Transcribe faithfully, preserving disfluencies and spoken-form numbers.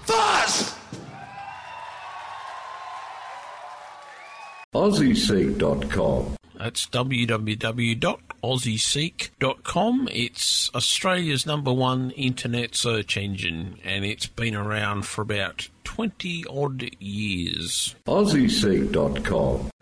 Fuzz! Aussie Seek dot com. That's w w w dot aussie seek dot com. It's Australia's number one internet search engine, and it's been around for about twenty odd years. Aussie Seek dot com.